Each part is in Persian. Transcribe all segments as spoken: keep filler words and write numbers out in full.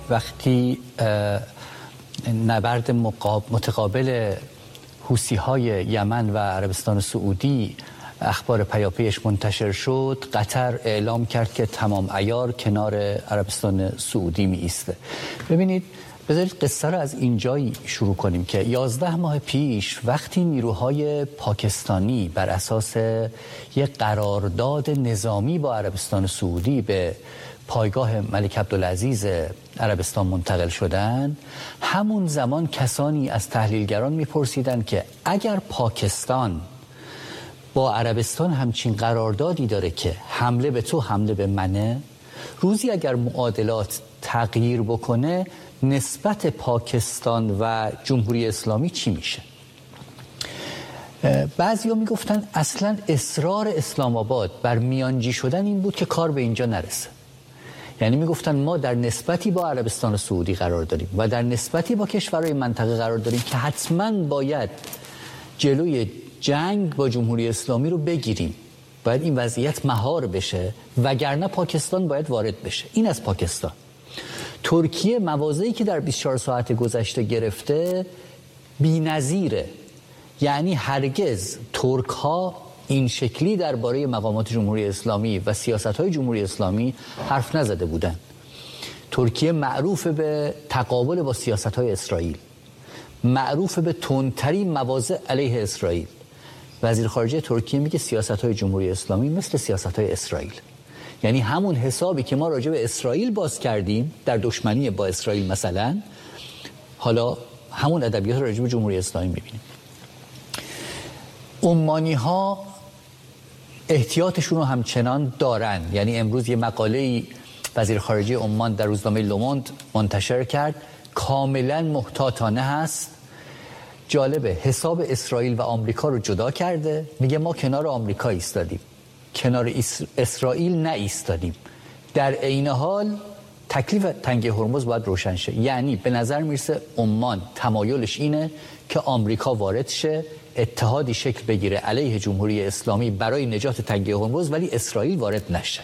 وقتی نبرد متقابل حوثی‌های یمن و عربستان سعودی اخبار پیاپیش منتشر شد، قطر اعلام کرد که تمام عیار کنار عربستان سعودی می ایسته. ببینید، بذارید قصه رو از اینجایی شروع کنیم که یازده ماه پیش وقتی نیروهای پاکستانی بر اساس یک قرارداد نظامی با عربستان سعودی به پایگاه ملک عبدالعزیز عربستان منتقل شدند، همون زمان کسانی از تحلیلگران میپرسیدند که اگر پاکستان با عربستان همچین قراردادی داره که حمله به تو حمله به منه، روزی اگر معادلات تغییر بکنه نسبت پاکستان و جمهوری اسلامی چی میشه؟ بعضیا میگفتن اصلا اصرار اسلام آباد بر میانجی شدن این بود که کار به اینجا نرسه. یعنی میگفتن ما در نسبتی با عربستان سعودی قرار داریم و در نسبتی با کشورهای منطقه قرار داریم که حتما باید جلوی جنگ با جمهوری اسلامی رو بگیریم، باید این وضعیت مهار بشه، وگرنه پاکستان باید وارد بشه. این از پاکستان. ترکیه مواضعی که در بیست و چهار ساعت گذشته گرفته بی‌نظیره. یعنی هرگز ترک ها این شکلی درباره مقامات جمهوری اسلامی و سیاست‌های جمهوری اسلامی حرف نزده بودند. ترکیه معروف به تقابل با سیاست‌های اسرائیل، معروف به تندترین مواضع علیه اسرائیل. وزیر خارجه ترکیه میگه سیاست‌های جمهوری اسلامی مثل سیاست‌های اسرائیل. یعنی همون حسابی که ما راجع به اسرائیل باز کردیم در دشمنی با اسرائیل مثلا، حالا همون ادبیات راجع به جمهوری اسلامی می‌بینیم. عمانی ها احتیاطشون رو همچنان دارن. یعنی امروز یه مقاله‌ای وزیر خارجه عمان در روزنامه لوموند منتشر کرد، کاملا محتاطانه هست. جالبه، حساب اسرائیل و آمریکا رو جدا کرده، میگه ما کنار آمریکا ایستادیم، کنار اسرائیل نه ایستادیم. در عین حال تکلیف تنگه هرمز باید روشن شه. یعنی به نظر میرسه عمان تمایلش اینه که آمریکا وارد شه، اتحادی شکل بگیره علیه جمهوری اسلامی برای نجات تنگه هرمز، ولی اسرائیل وارد نشه.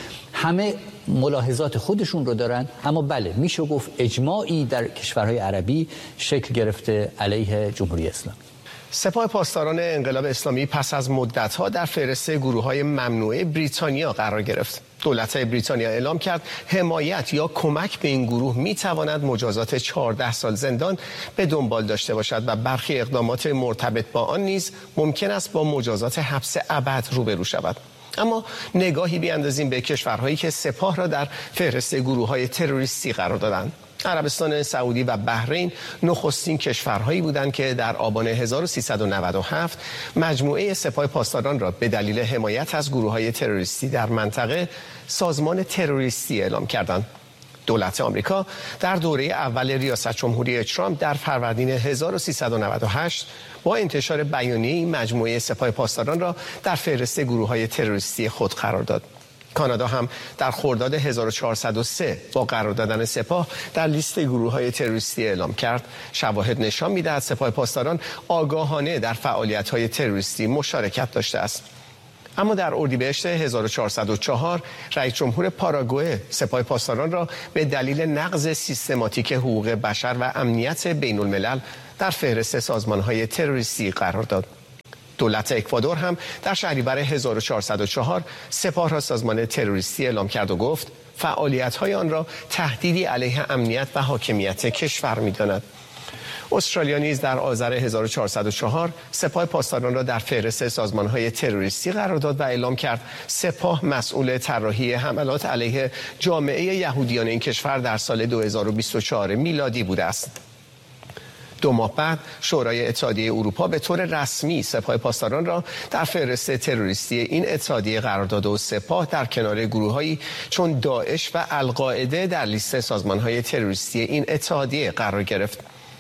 همه ملاحظات خودشون رو دارن، اما بله میشه گفت اجماعی در کشورهای عربی شکل گرفته علیه جمهوری اسلامی. سپاه پاسداران انقلاب اسلامی پس از مدت‌ها در فهرست گروه‌های ممنوعه بریتانیا قرار گرفت. دولت بریتانیا اعلام کرد حمایت یا کمک به این گروه می‌تواند مجازات چهارده سال زندان به دنبال داشته باشد و برخی اقدامات مرتبط با آن نیز ممکن است با مجازات حبس ابد روبرو شود. اما نگاهی بیاندازیم به کشورهایی که سپاه را در فهرست گروه‌های تروریستی قرار دادند. عربستان سعودی و بحرین نخستین کشورهایی بودند که در آبان هزار و سیصد و نود و هفت مجموعه سپاه پاسداران را به دلیل حمایت از گروه‌های تروریستی در منطقه سازمان تروریستی اعلام کردند. دولت آمریکا در دوره اول ریاست جمهوری ترامپ در فروردین هزار و سیصد و نود و هشت با انتشار بیانیه‌ای مجموعه سپاه پاسداران را در فهرست گروه‌های تروریستی خود قرار داد. کانادا هم در خرداد هزار و چهارصد و سه با قرار دادن سپاه در لیست گروه‌های تروریستی اعلام کرد. شواهد نشان می‌دهد سپاه پاسداران آگاهانه در فعالیت‌های تروریستی مشارکت داشته است. اما در اردیبهشت هزار و چهارصد و چهار رئیس جمهور پاراگوئه سپاه پاسداران را به دلیل نقض سیستماتیک حقوق بشر و امنیت بین الملل در فهرست سازمان‌های تروریستی قرار داد. دولت اکوادور هم در شهریور هزار و چهارصد و چهار سپاه را سازمان تروریستی اعلام کرد و گفت فعالیت‌های آن را تهدیدی علیه امنیت و حاکمیت کشور می‌داند. استرالیا نیز در آذر هزار و چهارصد و چهار سپاه پاسداران را در فهرست سازمان‌های تروریستی قرار داد و اعلام کرد سپاه مسئول طراحی حملات علیه جامعه یهودیان این کشور در سال دو هزار و بیست و چهار میلادی بوده است. دو ماه بعد شورای اتحادیه اروپا به طور رسمی سپاه پاسداران را در فهرست تروریستی این اتحادیه قرار داد و سپاه در کنار گروه‌هایی چون داعش و القاعده در لیست سازمان‌های تروریستی این اتحادیه قرار گرفت.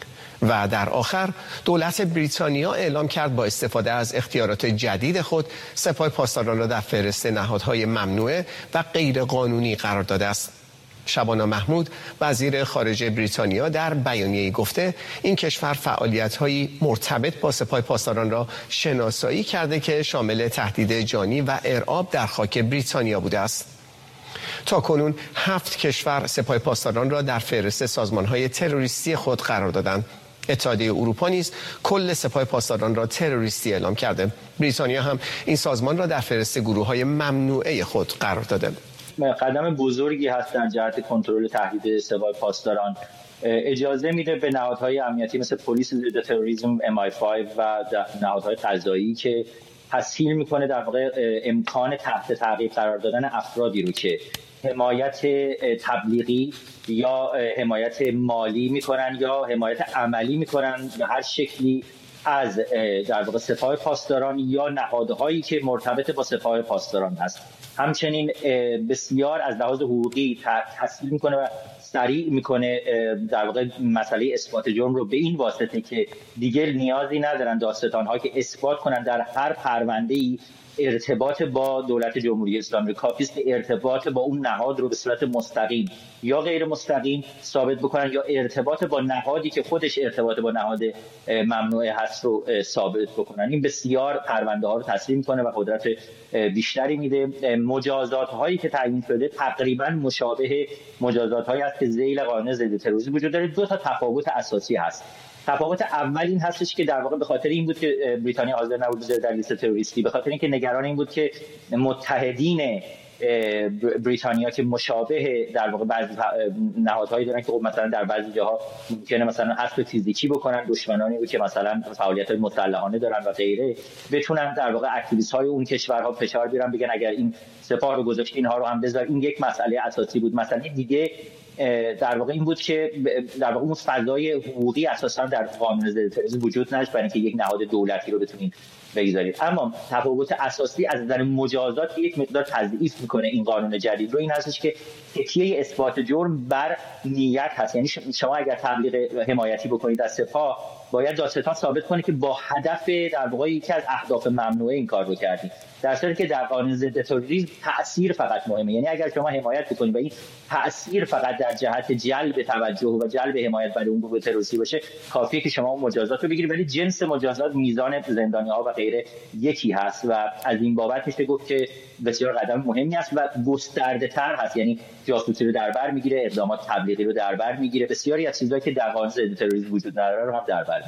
و در آخر دولت بریتانیا اعلام کرد با استفاده از اختیارات جدید خود سپاه پاسداران را در فهرست نهادهای ممنوعه و غیرقانونی قرار داده است. شبانا محمود وزیر خارجه بریتانیا در بیانیه‌ای گفته این کشور فعالیت‌هایی مرتبط با سپاه پاسداران را شناسایی کرده که شامل تهدید جانی و ارعاب در خاک بریتانیا بوده است. تاکنون هفت کشور سپاه پاسداران را در فهرست سازمان‌های تروریستی خود قرار دادند. اتحادیه اروپا نیز کل سپاه پاسداران را تروریستی اعلام کرده. بریتانیا هم این سازمان را در فهرست گروه‌های ممنوعه خود قرار داده. قدم بزرگی هست در جهت کنترل تهدید سپاه پاسداران. اجازه میده به نهادهای امنیتی مثل پلیس ضد تروریسم ام آی پنج و نهادهای قضایی که تسهیل میکنه در واقع امکان تحت تعقیب قرار دادن افرادی رو که حمایت تبلیغی یا حمایت مالی میکنن یا حمایت عملی میکنن یا هر شکلی از در واقع سپاه پاسداران یا نهادهایی که مرتبط با سپاه پاسداران هست. همچنین بسیار از لحاظ حقوقی تسهیل میکنه و سریع میکنه در واقع مسئله اثبات جرم رو به این واسطه که دیگه نیازی ندارن دادستان‌ها که اثبات کنن در هر پرونده‌ای ارتباط با دولت جمهوری اسلامی. کافی است که ارتباط با اون نهاد رو به صورت مستقیم یا غیر مستقیم ثابت بکنن یا ارتباط با نهادی که خودش ارتباط با نهاد ممنوعه هست رو ثابت بکنن. این بسیار پرونده ها رو تسلیم کنه و قدرت بیشتری میده. مجازات هایی که تعیین شده تقریبا مشابه مجازات هایی است که ذیل قانون ضد تروریسم وجود داره. دو تا تفاوت اساسی هست. تفاوت اول این هستش که در واقع به خاطر این بود که بریتانیا حاضر نبود بذاره در لیست تروریستی، به خاطر اینکه نگران این بود که متحدین بریتانیا که مشابه در واقع بعضی نهادهایی دارن که مثلا در بعضی جاها ممکنه مثلا اسب فیزیکی بکنن، دشمنانی رو که مثلا فعالیت‌های مسلحانه دارن و غیره، بتونن در واقع اکتیویست‌های اون کشورها فشار بیارن بگن اگر این سپاه رو گذاشت اینها رو هم بذار. این یک مسئله اساسی بود. مسئله دیگه در واقع این بود که در واقع اون فضای حقوقی اساسا در قانون ضد تروریسم وجود نداشت برای اینکه یک نهاد دولتی رو بتونین بگذارید. اما تفاوت اساسی از نظر مجازات یک مقدار تضعیف میکنه این قانون جدید رو، این هستش که تکیه اثبات جرم بر نیت هست. یعنی شما اگر تبلیغ حمایتی بکنید از سپاه باید دادستان ثابت کنه که با هدف در واقع یکی از اهداف ممنوعه این کار رو کردید، در صورتی که در قانون ضد تروریسم تأثیر فقط مهمه. یعنی اگر شما حمایت بکنید و این تأثیر فقط در جهت جلب توجه و جلب حمایت برای اون گروه تروریستی باشه، کافیه که شما مجازات رو بگیرید، ولی جنس مجازات، میزان زندانی‌ها و غیره یکی هست و از این بابت میشه گفت که بسیار قدم مهمی است و گسترده‌تر هست. یعنی جاسوسی رو در بر میگیره، اقدامات تبلیغی رو در بر میگیره، بسیاری از چیزایی که در قانون ضد تروریسم وجود نداره رو هم در بر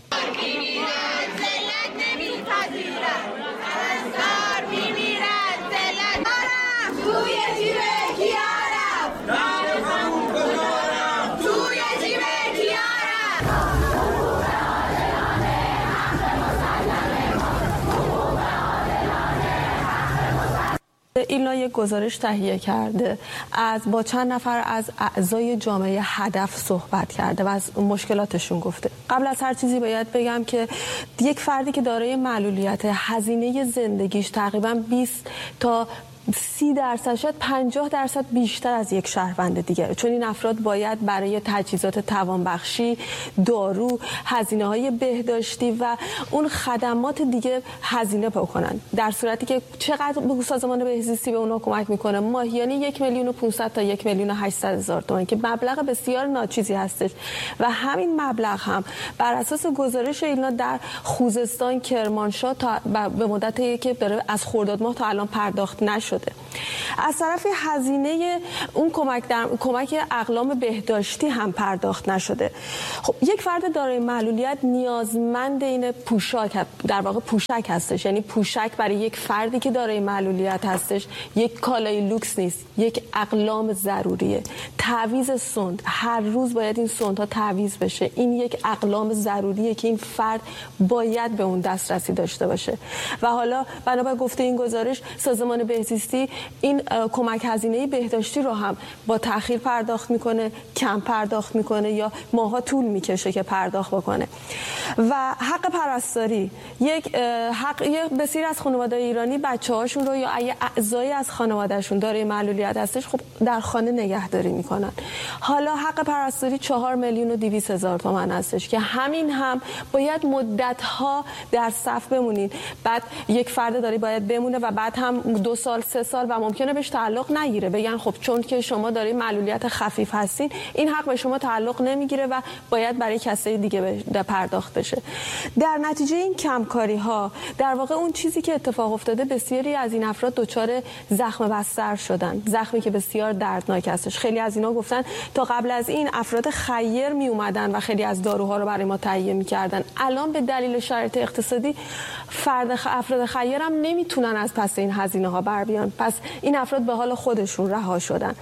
ایلنا یک گزارش تهیه کرده از با چند نفر از اعضای جامعه هدف صحبت کرده و از مشکلاتشون گفته. قبل از هر چیزی باید بگم که یک فردی که دارای معلولیت، هزینه زندگیش تقریبا بیست تا سی درصد شاید پنجاه درصد بیشتر از یک شهروند دیگه، چون این افراد باید برای تجهیزات توانبخشی، دارو، هزینه های بهداشتی و اون خدمات دیگه هزینه بکنن، در صورتی که چقدر سازمان بهزیستی به اونا کمک میکنه؟ ماهیانه یک میلیون و پانصد تا یک میلیون و هشتصد هزار تومان که مبلغ بسیار ناچیزی هستش و همین مبلغ هم بر اساس گزارش ایلنا در خوزستان، کرمانشاه تا به مدتی که داره از خرداد ماه تا الان پرداخت نشد. شده. از طرف هزینه اون کمک در کمک اقلام بهداشتی هم پرداخت نشده. خب یک فرد دارای معلولیت نیازمند این پوشاک، در واقع پوشک هستش، یعنی پوشک برای یک فردی که دارای معلولیت هستش یک کالای لوکس نیست، یک اقلام ضروریه. تعویض سوند، هر روز باید این سوندها تعویض بشه. این یک اقلام ضروریه که این فرد باید به اون دسترسی داشته باشه. و حالا بنابر گفته این گزارش سازمان بهزیستی این کمک هزینه بهداشتی رو هم با تأخیر پرداخت میکنه، کم پرداخت میکنه یا ماها طول میکشه که پرداخت بکنه. و حق پرستاری، یک حق بسیار از خانواده‌های ایرانی بچه‌هاشون رو یا اگه اعضایی از خانواده‌شون دارای معلولیت هستش خب در خانه نگهداری میکنن. حالا حق پرستاری چهار میلیون و دویست هزار تومان هستش که همین هم باید مدت‌ها در صف بمونین. بعد یک فرد داری باید بمونه و بعد هم دو سال سه سال و ممکنه بهش تعلق نگیره، بگن خب چون که شما دارین معلولیت خفیف هستین این حق به شما تعلق نمیگیره و باید برای کسای دیگه پرداخت بشه. در نتیجه این کمکاری ها در واقع اون چیزی که اتفاق افتاده، بسیاری از این افراد دچار زخم بستر شدن، زخمی که بسیار دردناک هستش. خیلی از اینا گفتن تا قبل از این افراد خیر می اومدن و خیلی از داروها رو برای ما تهیه می‌کردن، الان به دلیل شرایط اقتصادی فرد خ... افراد خیر هم نمیتونن از پس این هزینه ها بر بیان، پس این افراد به حال خودشون رها شدن.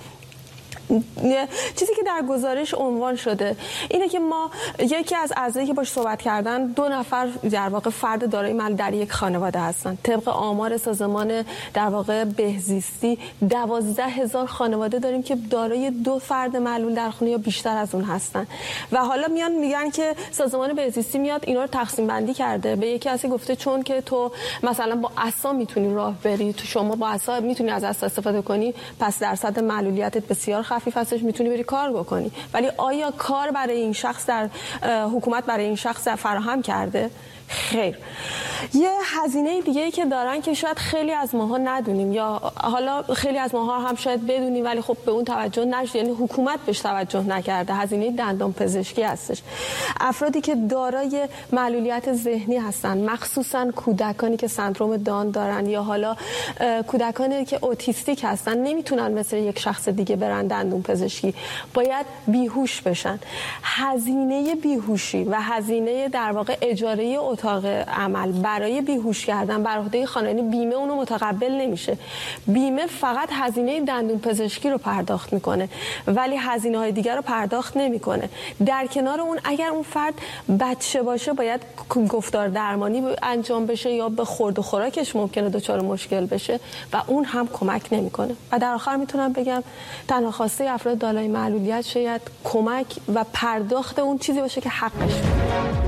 چیزی که در گزارش عنوان شده اینه که ما یکی از اعضایی که باش صحبت کردن دو نفر در واقع فرد دارای معلول در یک خانواده هستن. طبق آمار سازمان در واقع بهزیستی دوازده هزار خانواده داریم که دارای دو فرد معلول در خونه یا بیشتر از اون هستن و حالا میان میگن که سازمان بهزیستی میاد اینا رو تقسیم بندی کرده. به یکی کسی گفته چون که تو مثلا با عصا میتونی راه بری، تو شما با عصا میتونی از عصا استفاده کنی، پس درصد معلولیتت بسیار خفیف هستش، میتونی بری کار بکنی. ولی آیا کار برای این شخص در حکومت برای این شخص فراهم کرده؟ خیر. یه هزینه دیگه‌ای که دارن که شاید خیلی از ماها ندونیم یا حالا خیلی از ماها هم شاید بدونیم ولی خب به اون توجه نشده، یعنی حکومت بهش توجه نکرده، هزینه دندان پزشکی هستش. افرادی که دارای معلولیت ذهنی هستن، مخصوصا کودکانی که سندرم دان دارن یا حالا کودکانی که اوتیستیک هستن، نمیتونن مثل یک شخص دیگه برن دندون پزشکی، باید بیهوش بشن. هزینه بیهوشی و هزینه در واقع اجاره اتاق عمل برای بیهوش کردن بر عهده خانواده، بیمه اونو متقبل نمیشه. بیمه فقط هزینه دندون پزشکی رو پرداخت میکنه ولی هزینه های دیگر رو پرداخت نمیکنه. در کنار اون اگر اون فرد بچه باشه باید گفتار درمانی انجام بشه یا به خورد و خوراکش ممکنه دچار مشکل بشه و اون هم کمک نمیکنه. و در آخر میتونم بگم تنها خواسته افراد دارای معلولیت شاید کمک و پرداخت اون چیزی باشه که حقش.